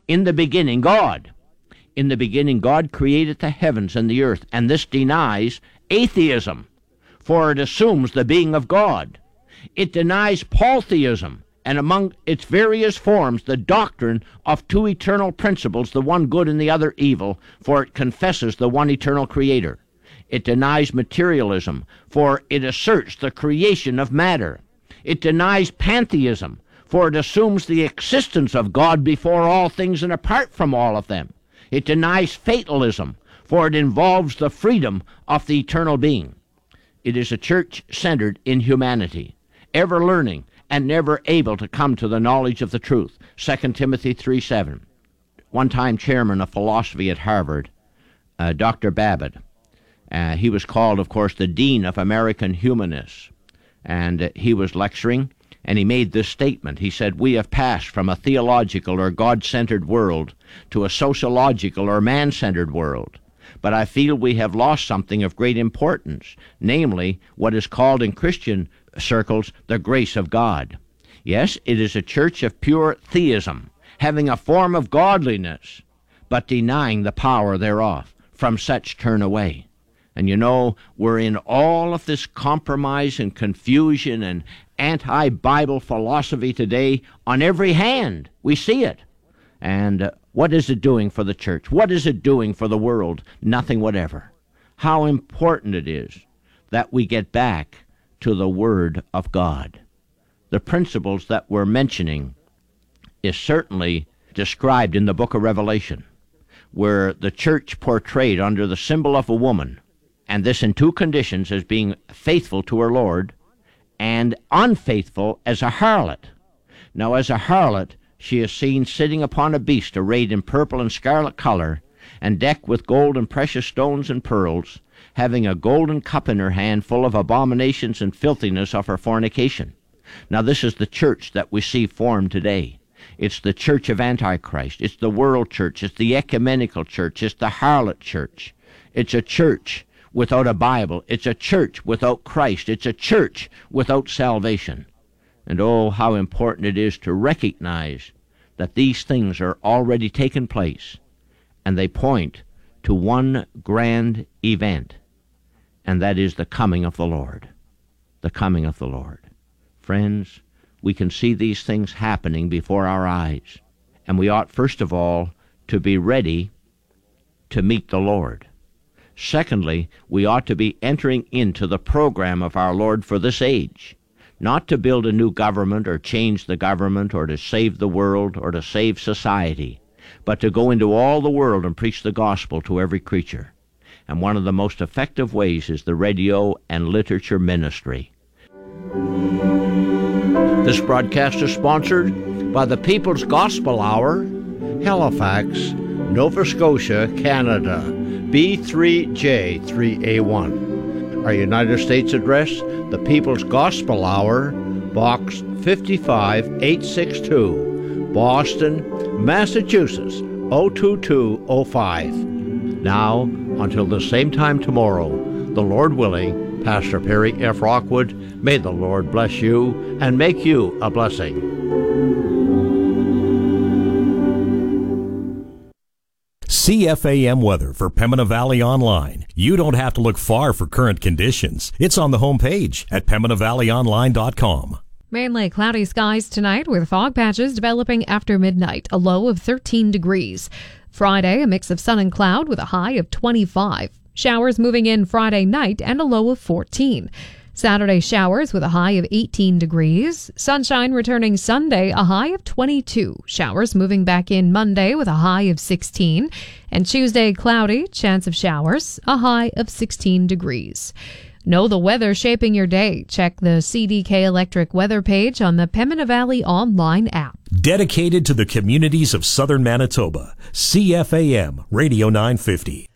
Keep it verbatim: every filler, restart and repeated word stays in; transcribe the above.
In the beginning, God. In the beginning, God created the heavens and the earth, and this denies atheism, for it assumes the being of God. It denies polytheism, and among its various forms, the doctrine of two eternal principles, the one good and the other evil, for it confesses the one eternal Creator. It denies materialism, for it asserts the creation of matter. It denies pantheism, for it assumes the existence of God before all things and apart from all of them. It denies fatalism, for it involves the freedom of the eternal being. It is a church centered in humanity, ever learning and never able to come to the knowledge of the truth. Second Timothy three seven. One-time chairman of philosophy at Harvard, uh, Doctor Babbitt, uh, he was called, of course, the Dean of American Humanists, and uh, he was lecturing, and he made this statement. He said, "We have passed from a theological or God-centered world to a sociological or man-centered world. But I feel we have lost something of great importance, namely what is called in Christian circles the grace of God. Yes, it is a church of pure theism, having a form of godliness, but denying the power thereof. From such turn away." And you know, we're in all of this compromise and confusion and anti-Bible philosophy today on every hand. We see it. And uh, what is it doing for the church? What is it doing for the world? Nothing whatever. How important it is that we get back to the Word of God. The principles that we're mentioning is certainly described in the book of Revelation, where the church portrayed under the symbol of a woman, and this in two conditions, as being faithful to her Lord and unfaithful as a harlot. Now, as a harlot, she is seen sitting upon a beast arrayed in purple and scarlet color, and decked with gold and precious stones and pearls, having a golden cup in her hand full of abominations and filthiness of her fornication. Now, this is the church that we see formed today. It's the church of Antichrist. It's the world church. It's the ecumenical church. It's the harlot church. It's a church without a Bible. It's a church without Christ. It's a church without salvation. And oh, how important it is to recognize that these things are already taken place, and they point to one grand event, and that is the coming of the Lord. The coming of the Lord. Friends, we can see these things happening before our eyes, and we ought, first of all, to be ready to meet the Lord. Secondly, we ought to be entering into the program of our Lord for this age, not to build a new government or change the government or to save the world or to save society, but to go into all the world and preach the gospel to every creature. And one of the most effective ways is the radio and literature ministry. This broadcast is sponsored by the People's Gospel Hour, Halifax, Nova Scotia, Canada, B three J three A one. Our United States address, the People's Gospel Hour, Box fifty-five eight sixty-two, Boston, Massachusetts, oh two two oh five. Now, until the same time tomorrow, the Lord willing, Pastor Perry F. Rockwood, may the Lord bless you and make you a blessing. C F A M weather for Pembina Valley Online. You don't have to look far for current conditions. It's on the homepage at pembina valley online dot com. Mainly cloudy skies tonight with fog patches developing after midnight, a low of thirteen degrees. Friday, a mix of sun and cloud with a high of twenty-five. Showers moving in Friday night and a low of fourteen. Saturday showers with a high of eighteen degrees. Sunshine returning Sunday, a high of twenty-two. Showers moving back in Monday with a high of sixteen. And Tuesday cloudy, chance of showers, a high of sixteen degrees. Know the weather shaping your day. Check the C D K Electric weather page on the Pembina Valley online app. Dedicated to the communities of southern Manitoba, C F A M Radio nine fifty.